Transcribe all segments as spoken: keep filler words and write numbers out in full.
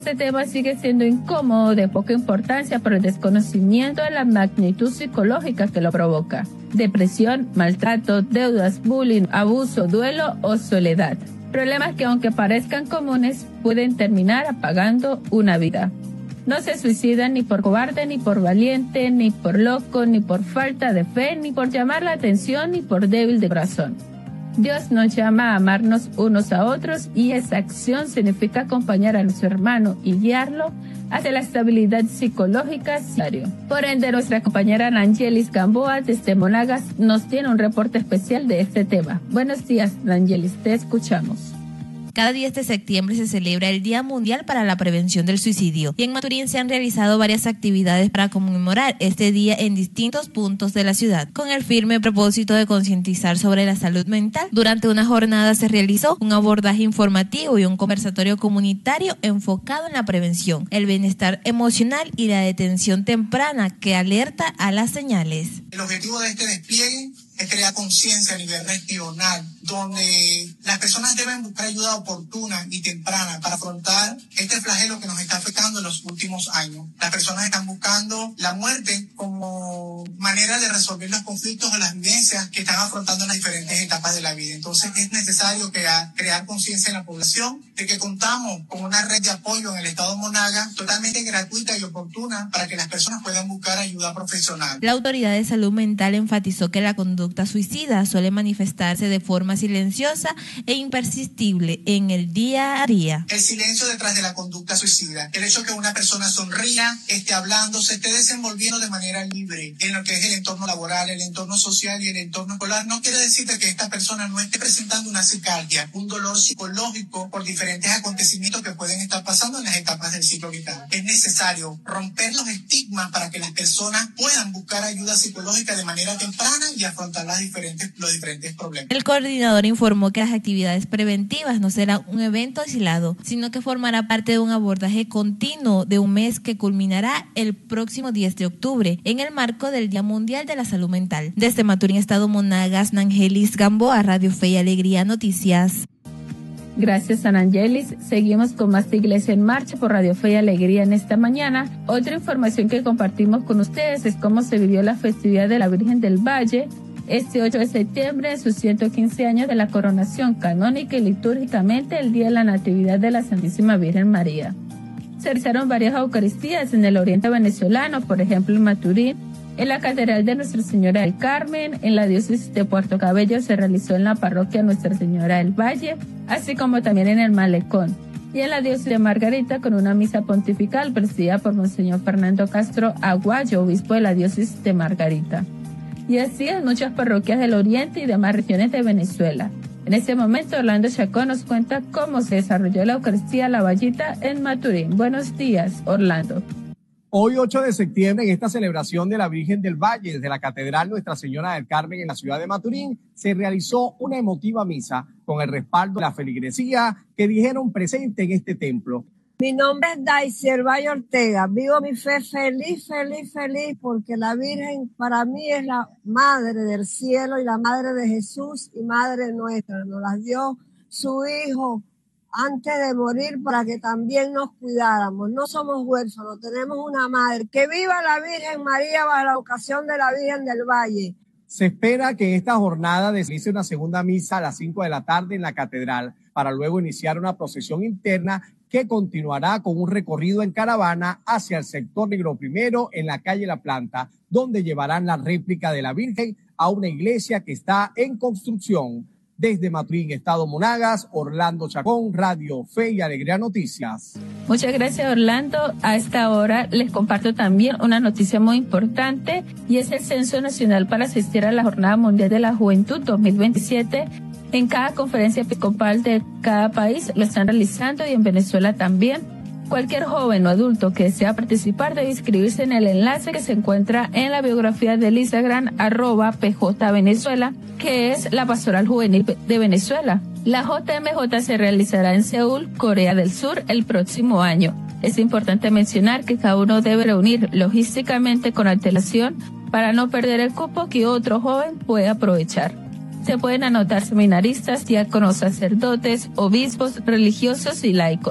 Este tema sigue siendo incómodo, de poca importancia por el desconocimiento de la magnitud psicológica que lo provoca. Depresión, maltrato, deudas, bullying, abuso, duelo o soledad. Problemas que, aunque parezcan comunes, pueden terminar apagando una vida. No se suicidan ni por cobarde, ni por valiente, ni por loco, ni por falta de fe, ni por llamar la atención, ni por débil de corazón. Dios nos llama a amarnos unos a otros y esa acción significa acompañar a nuestro hermano y guiarlo hacia la estabilidad psicológica diaria. Por ende, nuestra compañera Nangelis Gamboa desde Monagas nos tiene un reporte especial de este tema. Buenos días, Nangelis, te escuchamos. Cada diez de septiembre se celebra el Día Mundial para la Prevención del Suicidio y en Maturín se han realizado varias actividades para conmemorar este día en distintos puntos de la ciudad, con el firme propósito de concientizar sobre la salud mental. Durante una jornada se realizó un abordaje informativo y un conversatorio comunitario enfocado en la prevención, el bienestar emocional y la detención temprana que alerta a las señales. El objetivo de este despliegue es crear conciencia a nivel regional, donde las personas deben buscar ayuda oportuna y temprana para afrontar este flagelo que nos está afectando en los últimos años. Las personas están buscando la muerte como manera de resolver los conflictos o las vivencias que están afrontando en las diferentes etapas de la vida. Entonces es necesario crear, crear conciencia en la población de que contamos con una red de apoyo en el estado Monagas totalmente gratuita y oportuna para que las personas puedan buscar ayuda profesional. La Autoridad de Salud Mental enfatizó que la conducta suicida suele manifestarse de forma silenciosa e impersistible en el día a día. El silencio detrás de la conducta suicida, el hecho que una persona sonría, esté hablando, se esté desenvolviendo de manera libre en lo que es el entorno laboral, el entorno social y el entorno escolar, no quiere decir que esta persona no esté presentando una cicardia, un dolor psicológico por diferentes acontecimientos que pueden estar pasando en las etapas del ciclo vital. Es necesario romper los estigmas para que las personas puedan buscar ayuda psicológica de manera temprana y afrontar las diferentes, los diferentes problemas. El coordinador informó que las actividades preventivas no serán un evento aislado, sino que formará parte de un abordaje continuo de un mes que culminará el próximo diez de octubre en el marco del Día Mundial de la Salud Mental. Desde Maturín, Estado Monagas, Nangelis Gamboa, Radio Fe y Alegría Noticias. Gracias, Ana Angelis. Seguimos con más de Iglesia en Marcha por Radio Fe y Alegría en esta mañana. Otra información que compartimos con ustedes es cómo se vivió la festividad de la Virgen del Valle este ocho de septiembre, en sus ciento quince años de la coronación canónica y litúrgicamente el Día de la Natividad de la Santísima Virgen María. Se realizaron varias eucaristías en el oriente venezolano, por ejemplo en Maturín, en la Catedral de Nuestra Señora del Carmen, en la diócesis de Puerto Cabello se realizó en la parroquia Nuestra Señora del Valle, así como también en el Malecón, y en la diócesis de Margarita con una misa pontifical presidida por Monseñor Fernando Castro Aguayo, obispo de la diócesis de Margarita. Y así en muchas parroquias del oriente y demás regiones de Venezuela. En este momento Orlando Chacón nos cuenta cómo se desarrolló la Eucaristía La Vallita en Maturín. Buenos días, Orlando. Hoy, ocho de septiembre, en esta celebración de la Virgen del Valle desde la Catedral Nuestra Señora del Carmen en la ciudad de Maturín, se realizó una emotiva misa con el respaldo de la feligresía que dijeron presente en este templo. Mi nombre es Daisy Herbayo Ortega. Vivo mi fe feliz, feliz, feliz, porque la Virgen para mí es la Madre del Cielo y la Madre de Jesús y Madre nuestra. Nos las dio su Hijo antes de morir para que también nos cuidáramos. No somos huérfanos, tenemos una Madre. ¡Que viva la Virgen María bajo la ocasión de la Virgen del Valle! Se espera que esta jornada deslice una segunda misa a las cinco de la tarde en la catedral para luego iniciar una procesión interna que continuará con un recorrido en caravana hacia el sector Negro Primero en la calle La Planta, donde llevarán la réplica de la Virgen a una iglesia que está en construcción. Desde Maturín, Estado Monagas, Orlando Chacón, Radio Fe y Alegría Noticias. Muchas gracias, Orlando. A esta hora les comparto también una noticia muy importante y es el Censo Nacional para asistir a la Jornada Mundial de la Juventud dos mil veintisiete. En cada conferencia episcopal de cada país lo están realizando y en Venezuela también. Cualquier joven o adulto que desea participar debe inscribirse en el enlace que se encuentra en la biografía del Instagram arroba P J Venezuela, que es la Pastoral Juvenil de Venezuela. La J M J se realizará en Seúl, Corea del Sur, el próximo año. Es importante mencionar que cada uno debe reunir logísticamente con antelación para no perder el cupo que otro joven puede aprovechar. Se pueden anotar seminaristas, diáconos, sacerdotes, obispos, religiosos y laicos.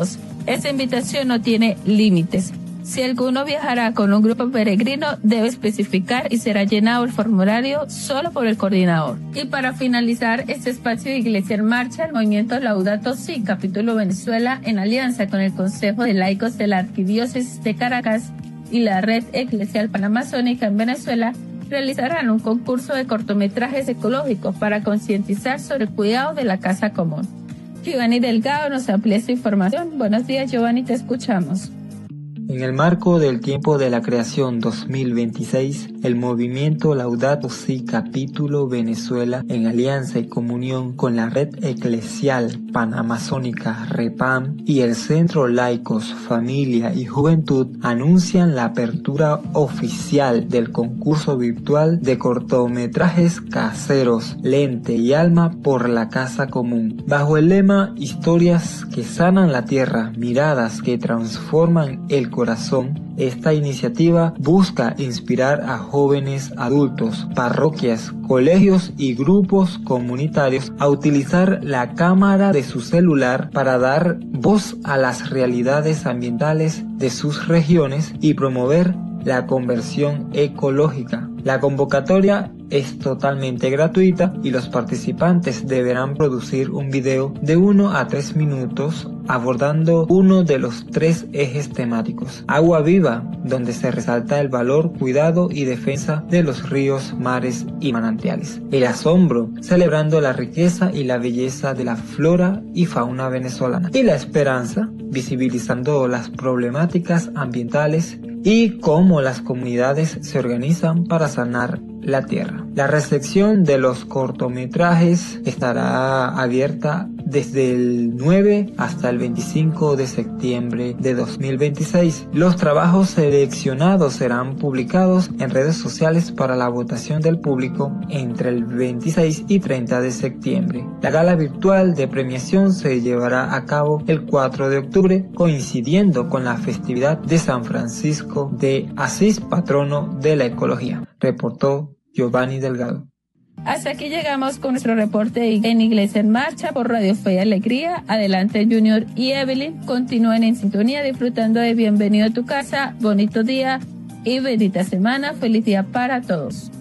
Esta invitación no tiene límites. Si alguno viajará con un grupo peregrino, debe especificar y será llenado el formulario solo por el coordinador. Y para finalizar este espacio de Iglesia en Marcha, el movimiento Laudato Si, capítulo Venezuela, en alianza con el Consejo de Laicos de la Arquidiócesis de Caracas y la Red Eclesial Panamazónica en Venezuela, realizarán un concurso de cortometrajes ecológicos para concientizar sobre el cuidado de la casa común. Giovanni Delgado nos amplía esta información. Buenos días, Giovanni, te escuchamos. En el marco del Tiempo de la Creación dos mil veintiséis, el movimiento Laudato Si Capítulo Venezuela, en alianza y comunión con la Red Eclesial Panamazónica REPAM y el Centro Laicos, Familia y Juventud, anuncian la apertura oficial del concurso virtual de cortometrajes caseros, Lente y Alma por la Casa Común, bajo el lema Historias que sanan la tierra, miradas que transforman el corazón. Corazón. Esta iniciativa busca inspirar a jóvenes, adultos, parroquias, colegios y grupos comunitarios a utilizar la cámara de su celular para dar voz a las realidades ambientales de sus regiones y promover la conversión ecológica. La convocatoria es totalmente gratuita y los participantes deberán producir un video de uno a tres minutos abordando uno de los tres ejes temáticos: agua viva, donde se resalta el valor, cuidado y defensa de los ríos, mares y manantiales; el asombro, celebrando la riqueza y la belleza de la flora y fauna venezolana; y la esperanza, visibilizando las problemáticas ambientales y cómo las comunidades se organizan para sanar la tierra. La recepción de los cortometrajes estará abierta desde el nueve hasta el veinticinco de septiembre de dos mil veintiséis. Los trabajos seleccionados serán publicados en redes sociales para la votación del público entre el veintiséis y treinta de septiembre. La gala virtual de premiación se llevará a cabo el cuatro de octubre, coincidiendo con la festividad de San Francisco de Asís, patrono de la ecología. Reportó Giovanni Delgado. Hasta aquí llegamos con nuestro reporte en Iglesia en Marcha por Radio Fe y Alegría. Adelante, Junior y Evelyn. Continúen en sintonía disfrutando de Bienvenido a tu casa. Bonito día y bendita semana. Feliz día para todos.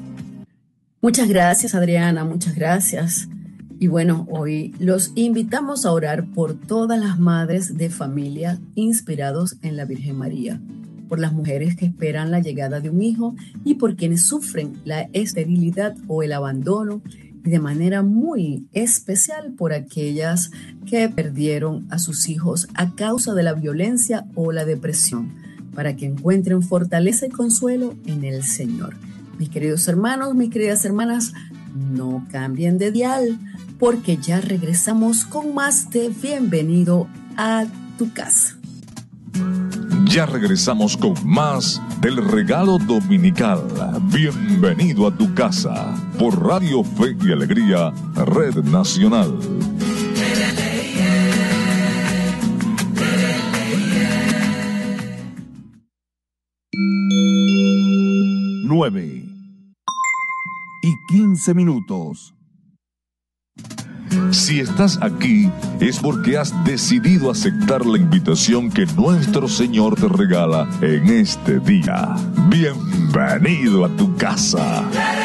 Muchas gracias, Adriana. Muchas gracias. Y bueno, hoy los invitamos a orar por todas las madres de familia inspirados en la Virgen María, por las mujeres que esperan la llegada de un hijo y por quienes sufren la esterilidad o el abandono, y de manera muy especial por aquellas que perdieron a sus hijos a causa de la violencia o la depresión, para que encuentren fortaleza y consuelo en el Señor. Mis queridos hermanos, mis queridas hermanas, no cambien de dial, porque ya regresamos con más de Bienvenido a tu casa. Ya regresamos con más del regalo dominical. Bienvenido a tu casa por Radio Fe y Alegría, Red Nacional. Nueve y quince minutos. Si estás aquí es porque has decidido aceptar la invitación que nuestro Señor te regala en este día. Bienvenido a tu casa.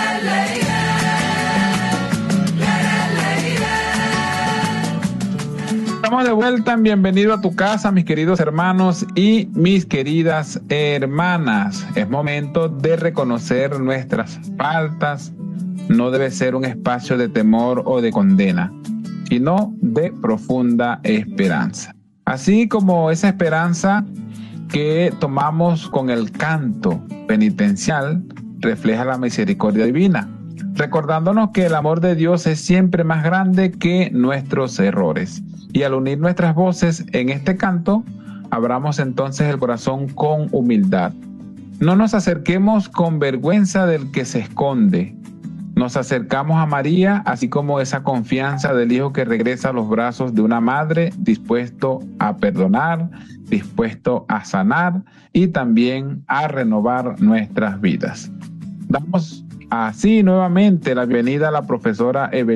Estamos de vuelta en Bienvenido a tu casa, mis queridos hermanos y mis queridas hermanas. Es momento de reconocer nuestras faltas. No debe ser un espacio de temor o de condena, sino de profunda esperanza. Así como esa esperanza que tomamos con el canto penitencial refleja la misericordia divina, recordándonos que el amor de Dios es siempre más grande que nuestros errores. Y al unir nuestras voces en este canto, abramos entonces el corazón con humildad. No nos acerquemos con vergüenza del que se esconde. Nos acercamos a María, así como esa confianza del hijo que regresa a los brazos de una madre, dispuesto a perdonar, dispuesto a sanar y también a renovar nuestras vidas. Damos así nuevamente la bienvenida a la profesora Evelyn